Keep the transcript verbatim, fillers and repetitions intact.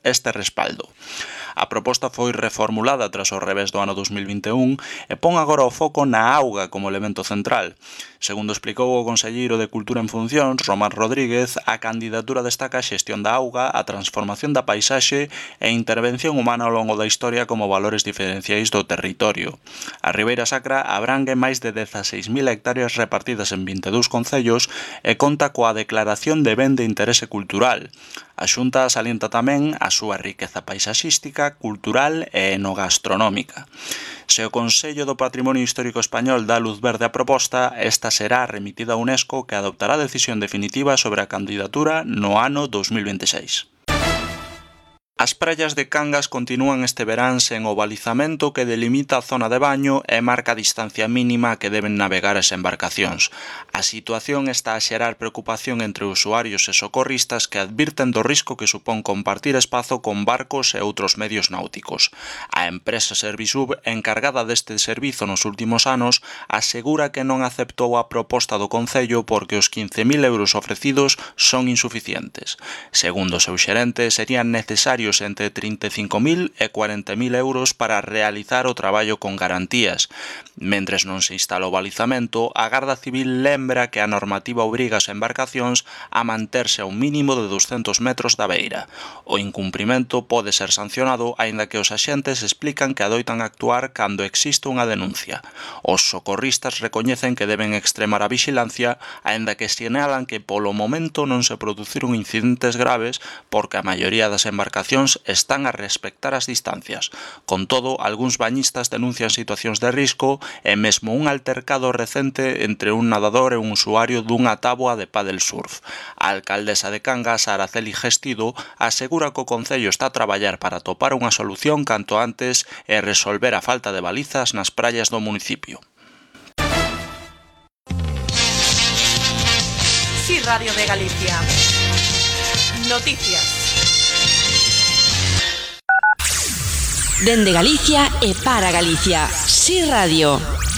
este respaldo. A proposta foi reformulada tras o revés do ano dos mil vinte e un e pon agora o foco na auga como elemento central. Segundo explicou o conselleiro de Cultura en funcións, Román Rodríguez, a candidatura destaca a xestión da auga, a transformación da paisaxe e intervención humana ao longo da historia como valores diferenciais do territorio. A Ribeira Sacra abrangue máis de dezaseis mil hectáreas repartidas en vinte e dous concellos e conta coa declaración de ben de interese cultural. A Xunta salienta tamén a súa riqueza paisaxística, cultural e enogastronómica. Se o Consello do Patrimonio Histórico Español dá luz verde á proposta, esta será remitida a UNESCO, que adoptará a decisión definitiva sobre a candidatura no ano dos mil vinte e seis. As praias de Cangas continúan este verán sen o balizamento que delimita a zona de baño e marca a distancia mínima que deben navegar as embarcacións. A situación está a xerar preocupación entre usuarios e socorristas que advirten do risco que supón compartir espazo con barcos e outros medios náuticos. A empresa Servisub, encargada deste servizo nos últimos anos, asegura que non aceptou a proposta do Concello porque os quince mil euros ofrecidos son insuficientes. Segundo o seu xerente, serían necesarios entre trinta e cinco mil e cuarenta mil euros para realizar o traballo con garantías. Mentres non se instala o balizamento, a Garda Civil lembra que a normativa obriga as embarcacións a manterse a un mínimo de douscentos metros da beira. O incumprimento pode ser sancionado, aínda que os axentes explican que adoitan actuar cando existe unha denuncia. Os socorristas recoñecen que deben extremar a vixilancia, aínda que sinalan que polo momento non se produciron incidentes graves porque a maioría das embarcacións están a respectar as distancias. Con todo, algúns bañistas denuncian situacións de risco e mesmo un altercado recente entre un nadador e un usuario dunha táboa de pádel surf. A alcaldesa de Cangas, Araceli Gestido, asegura que o Concello está a traballar para topar unha solución canto antes e resolver a falta de balizas nas praias do municipio. Sí, Radio de Galicia. Noticias. Dende Galicia e para Galicia. Sí Radio.